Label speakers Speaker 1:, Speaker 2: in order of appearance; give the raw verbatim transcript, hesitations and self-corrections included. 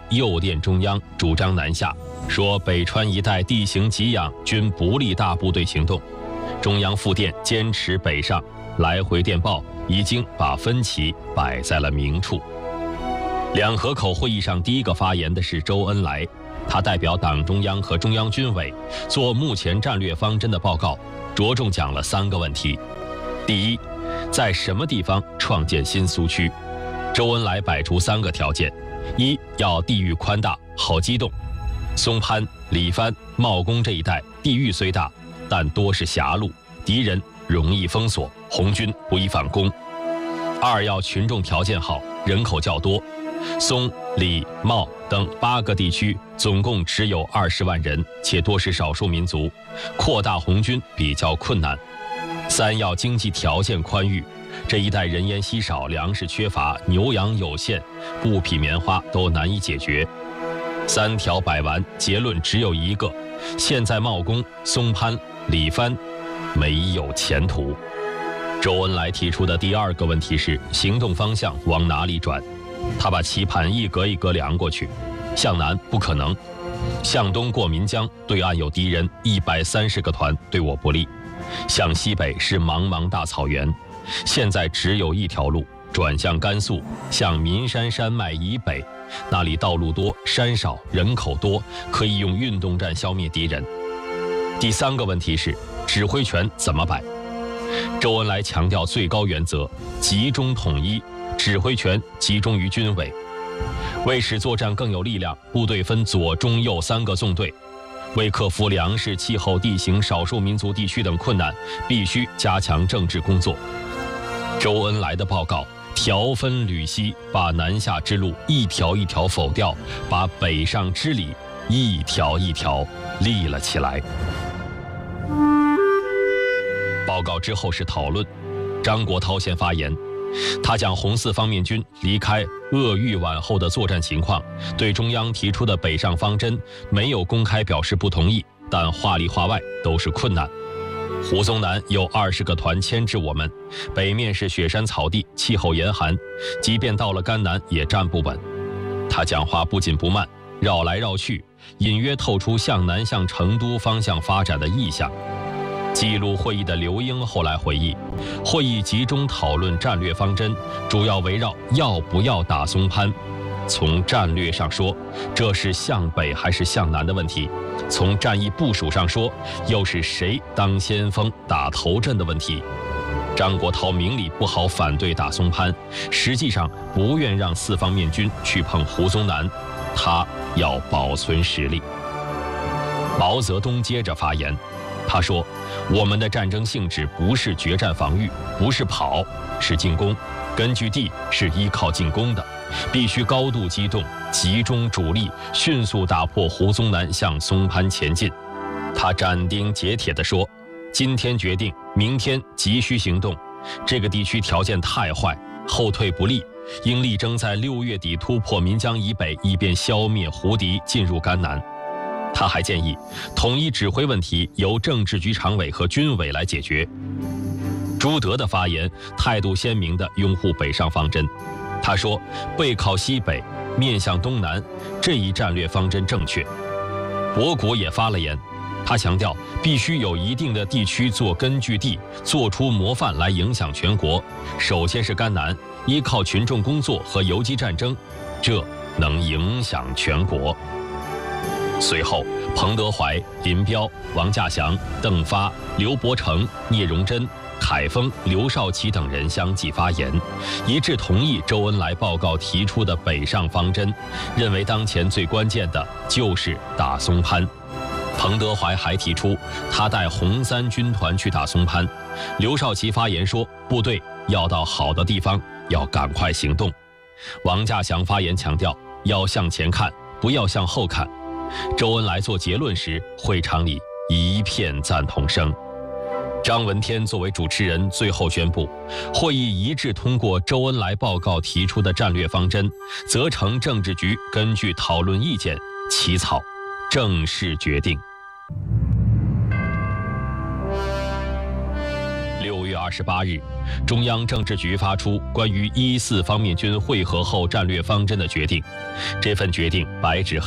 Speaker 1: 诱电中央，主张南下，说北川一带地形给养均不利大部队行动。中央复电坚持北上，来回电报已经把分歧摆在了明处。两河口会议上第一个发言的是周恩来，他代表党中央和中央军委做目前战略方针的报告，着重讲了三个问题。第一，在什么地方创建新苏区？周恩来摆出三个条件：一，要地域宽大，好机动。松潘、里番、茂公这一带地域虽大，但多是狭路，敌人容易封锁，红军不易反攻。二，要群众条件好，人口较多。松、里、茂等八个地区总共只有二十万人，且多是少数民族，扩大红军比较困难。三，要经济条件宽裕，这一带人烟稀少，粮食缺乏，牛羊有限，布匹棉花都难以解决。三条摆完，结论只有一个：现在茂公、松潘、里番没有前途。周恩来提出的第二个问题是行动方向往哪里转。他把棋盘一格一格量过去，向南不可能，向东过岷江，对岸有敌人一百三十个团，对我不利；向西北是茫茫大草原，现在只有一条路，转向甘肃，向岷山山脉以北，那里道路多，山少，人口多，可以用运动战消灭敌人。第三个问题是指挥权怎么摆？周恩来强调最高原则，集中统一，指挥权集中于军委。为使作战更有力量，部队分左、中、右三个纵队。为克服粮食、气候、地形、少数民族地区等困难，必须加强政治工作。周恩来的报告条分缕析，把南下之路一条一条否掉，把北上之理一条一条立了起来。报告之后是讨论，张国焘先发言。他讲红四方面军离开鄂豫皖后的作战情况，对中央提出的北上方针没有公开表示不同意，但话里话外都是困难。胡宗南有二十个团牵制我们，北面是雪山草地，气候严寒，即便到了甘南也站不稳。他讲话不紧不慢，绕来绕去，隐约透出向南向成都方向发展的意向。记录会议的刘英后来回忆，会议集中讨论战略方针，主要围绕要不要打松潘。从战略上说，这是向北还是向南的问题；从战役部署上说，又是谁当先锋打头阵的问题。张国焘明里不好反对打松潘，实际上不愿让四方面军去碰胡宗南，他要保存实力。毛泽东接着发言，他说，我们的战争性质不是决战防御，不是跑，是进攻，根据地是依靠进攻的，必须高度机动，集中主力，迅速打破胡宗南向松潘前进。他斩钉截铁地说，今天决定，明天急需行动，这个地区条件太坏，后退不利，应力争在六月底突破岷江以北，以便消灭胡敌，进入甘南。他还建议，统一指挥问题由政治局常委和军委来解决。朱德的发言态度鲜明地拥护北上方针，他说，背靠西北，面向东南，这一战略方针正确。博古也发了言，他强调必须有一定的地区做根据地，做出模范来影响全国。首先是甘南，依靠群众工作和游击战争，这能影响全国。随后，彭德怀、林彪、王稼祥、邓发、刘伯承、聂荣臻、凯丰、刘少奇等人相继发言，一致同意周恩来报告提出的北上方针，认为当前最关键的就是打松潘。彭德怀还提出，他带红三军团去打松潘。刘少奇发言说，部队要到好的地方，要赶快行动。王稼祥发言强调，要向前看，不要向后看。周恩来做结论时，会场里一片赞同声。张闻天作为主持人，最后宣布，会议一致通过周恩来报告提出的战略方针，责成政治局根据讨论意见起草，正式决定。六月二十八日，中央政治局发出关于一四方面军会合后战略方针的决定。这份决定白纸黑